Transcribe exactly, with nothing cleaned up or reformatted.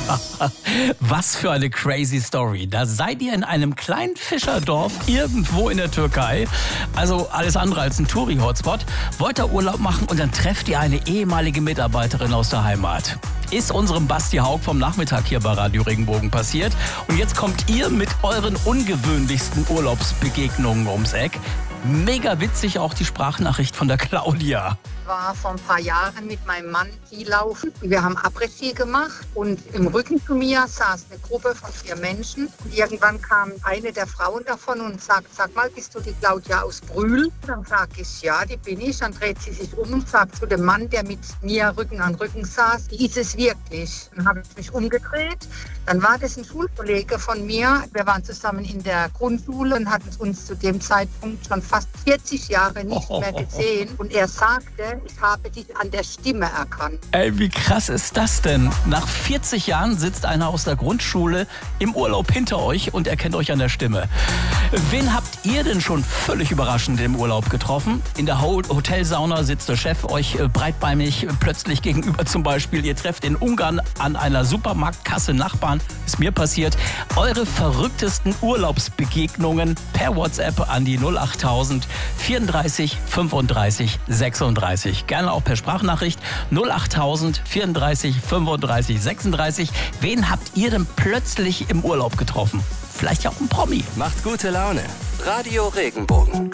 Was für eine crazy Story. Da seid ihr in einem kleinen Fischerdorf irgendwo in der Türkei. Also alles andere als ein Touri-Hotspot. Wollt ihr Urlaub machen und dann trefft ihr eine ehemalige Mitarbeiterin aus der Heimat. Ist unserem Basti Haug vom Nachmittag hier bei Radio Regenbogen passiert. Und jetzt kommt ihr mit euren ungewöhnlichsten Urlaubsbegegnungen ums Eck. Mega witzig auch die Sprachnachricht von der Claudia. Ich war vor ein paar Jahren mit meinem Mann Skilaufen. Wir haben Après-Ski gemacht und im Rücken zu mir saß eine Gruppe von vier Menschen. Und irgendwann kam eine der Frauen davon und sagt, sag mal, bist du die Claudia aus Brühl? Dann sage ich, ja, die bin ich. Dann dreht sie sich um und sagt zu dem Mann, der mit mir Rücken an Rücken saß, die ist es wirklich. Dann habe ich mich umgedreht. Dann war das ein Schulkollege von mir. Wir waren zusammen in der Grundschule und hatten uns zu dem Zeitpunkt schon fast vierzig Jahre nicht mehr gesehen. Und er sagte, ich habe dich an der Stimme erkannt. Ey, wie krass ist das denn? Nach vierzig Jahren sitzt einer aus der Grundschule im Urlaub hinter euch und erkennt euch an der Stimme. Wen habt ihr denn schon völlig überraschend im Urlaub getroffen? In der Hotelsauna sitzt der Chef euch breitbeinig plötzlich gegenüber zum Beispiel. Ihr trefft in Ungarn an einer Supermarktkasse Nachbarn. Ist mir passiert. Eure verrücktesten Urlaubsbegegnungen per WhatsApp an die null achttausend vierunddreißig fünfunddreißig sechsunddreißig. Gerne auch per Sprachnachricht null achttausend vierunddreißig fünfunddreißig sechsunddreißig. Wen habt ihr denn plötzlich im Urlaub getroffen? Vielleicht ja auch ein Promi. Macht gute Laune. Radio Regenbogen.